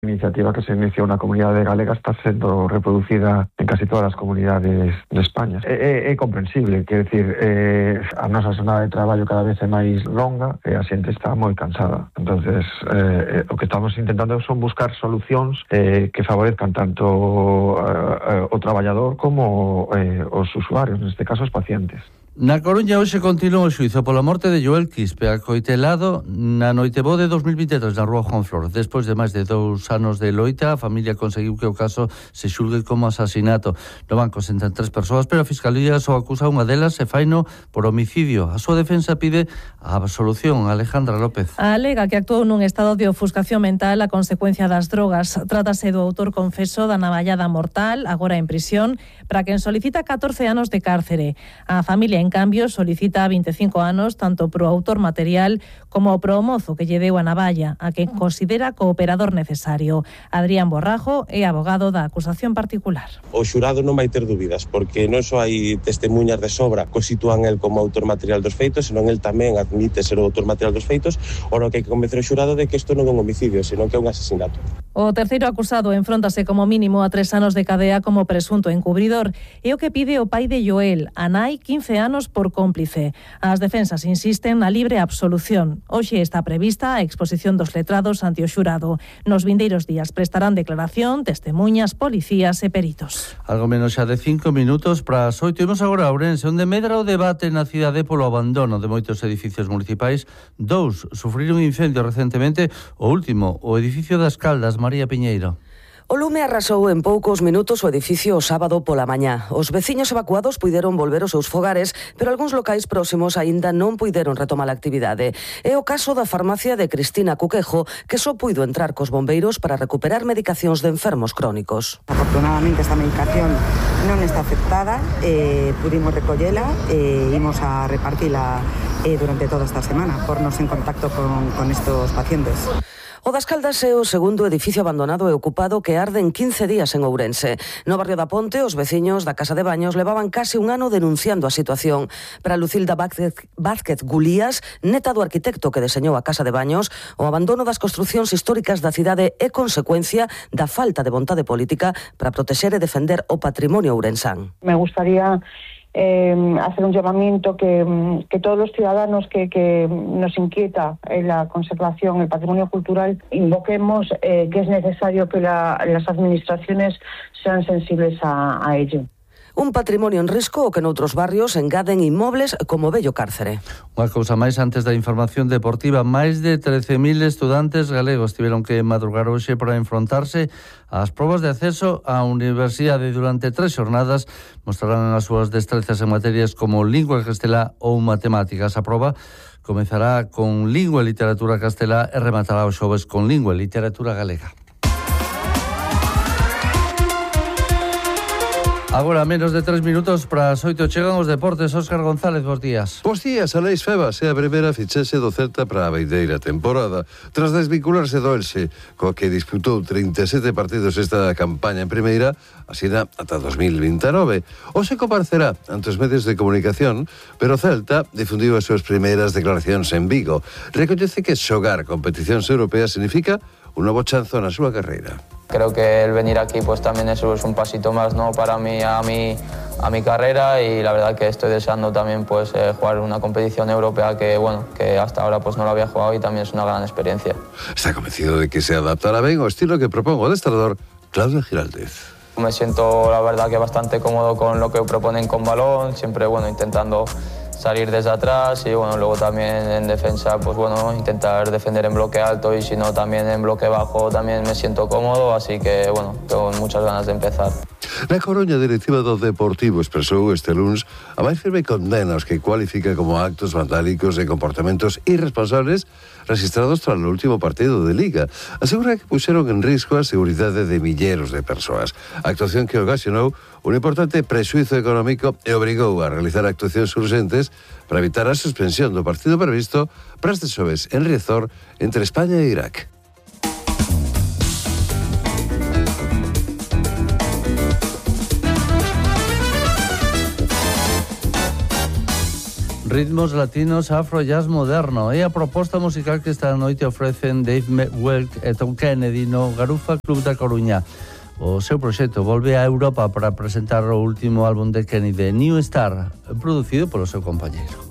iniciativa que se inició na comunidade galega está sendo reproducida en casi todas as comunidades de España. É comprensible, quer decir, a nosa xornada de traballo cada vez é máis longa e a xente está moi cansada. Entonces, o que estamos intentando son buscar solucións que favorezcan tanto o traballador como os usuarios, neste caso os pacientes. Na Coruña hoxe continúa o xuízo pola morte de Joel Quispe, acoitelado na Noiteboa de 2023 na Rúa Juan Flor. Despois de máis de 2 anos de loita, a familia conseguiu que o caso se xulgue como asasinato. No banco sentan 3 persoas, pero a Fiscalía só acusa unha delas e faino por homicidio. A súa defensa pide a absolución. Alejandra López. Alega que actuou nun estado de ofuscación mental a consecuencia das drogas. Trátase do autor confeso da navallada mortal, agora en prisión, para quen solicita 14 anos de cárcere. A familia, en cambio, solicita 25 anos tanto pro autor material como pro mozo que lle deu a navalla, a quen considera cooperador necesario. Adrián Borrajo é abogado da acusación particular. O xurado non vai ter dúbidas, porque non só hai testemunhas de sobra que o sitúan el como autor material dos feitos, senón el tamén admite ser o autor material dos feitos, ora que hai que convencer o xurado de que isto non é un homicidio, senón que é un asesinato. O terceiro acusado enfróntase como mínimo a 3 anos de cadea como presunto encubridor. É o que pide o pai de Joel, a nai, 15 anos por cómplice. As defensas insisten na libre absolución. Hoxe está prevista a exposición dos letrados ante o xurado. Nos vindeiros días prestarán declaración testemuñas, policías e peritos. Algo menos xa de 5 minutos para as 8. Imos agora a Ourense, onde medra o debate na cidade polo abandono de moitos edificios municipais. 2 sufriron incendio recentemente, o último, o edificio das Caldas. María Piñeiro. O lume arrasou en poucos minutos o edificio o sábado pola mañá. Os veciños evacuados puideron volver aos seus fogares, pero algúns locais próximos aínda non puideron retomar a actividade. É o caso da farmacia de Cristina Cuquejo, que só puido entrar cos bombeiros para recuperar medicacións de enfermos crónicos. Afortunadamente esta medicación non está aceptada, pudimos recollela e imos a repartila durante toda esta semana, pornos en contacto con estos pacientes. O das Caldas é o segundo edificio abandonado e ocupado que arde en 15 días en Ourense. No barrio da Ponte, os veciños da Casa de Baños levaban case un ano denunciando a situación. Para Lucilda Vázquez Gulías, neta do arquitecto que deseñou a Casa de Baños, o abandono das construcións históricas da cidade é consecuencia da falta de vontade política para protexer e defender o patrimonio ourensán. Me gustaría hacer un llamamiento que todos los ciudadanos que nos inquieta la conservación, el patrimonio cultural, invoquemos que es necesario que las administraciones sean sensibles a ello. Un patrimonio en risco o que noutros barrios engaden inmobles como Bello Cárcere. Unha cousa máis antes da información deportiva. Máis de 13.000 estudantes galegos tiveron que madrugar hoxe para enfrontarse ás probas de acceso á universidade. Durante 3 xornadas mostrarán as súas destrezas en materias como lingua castelá ou matemáticas. A proba comezará con lingua e literatura castelá e rematará os xoves con lingua e literatura galega. Agora, menos de 3 minutos para as 8 chegan os deportes. Óscar González, bons días. Bons días, Aleix Febas é a primeira fichaxe do Celta para a vindeira temporada. Tras desvincularse do Elxe, co que disputou 37 partidos esta campaña en primeira, asina ata 2029. Hoxe comparecerá ante os medios de comunicación, pero o Celta difundiu as súas primeiras declaracións en Vigo. Recoñece que xogar competicións europeas significa un novo chanzo na súa carreira. Creo que el venir aquí pues también eso es un pasito más, ¿no? Para mí, a mi carrera, y la verdad que estoy deseando también pues jugar una competición europea que bueno, que hasta ahora pues no lo había jugado y también es una gran experiencia. Está convencido de que se adaptará ben ao estilo que propongo o adestrador Claudio Giraldez. Me siento la verdad que bastante cómodo con lo que proponen con balón, siempre bueno, intentando salir desde atrás y bueno, luego también en defensa, pues bueno, intentar defender en bloque alto y si no también en bloque bajo también me siento cómodo, así que bueno, tengo muchas ganas de empezar. Na Coruña, a directiva do Deportivo expresou este luns a máis firme condena aos que cualifica como actos vandálicos e comportamentos irresponsables registrados tras o último partido de Liga. Asegura que puxeron en risco a seguridade de milleros de persoas. A actuación que ocasionou un importante prexuízo económico e obrigou a realizar actuacións urgentes para evitar a suspensión do partido previsto para este xoves en Riazor entre España e Irak. Ritmos latinos, afro, jazz moderno. É a proposta musical que esta noite ofrecen Dave Welk e Tom Kennedy no Garufa Club da Coruña. O seu proxecto volve a Europa para presentar o último álbum de Kennedy, New Star, producido polo seu compañeiro.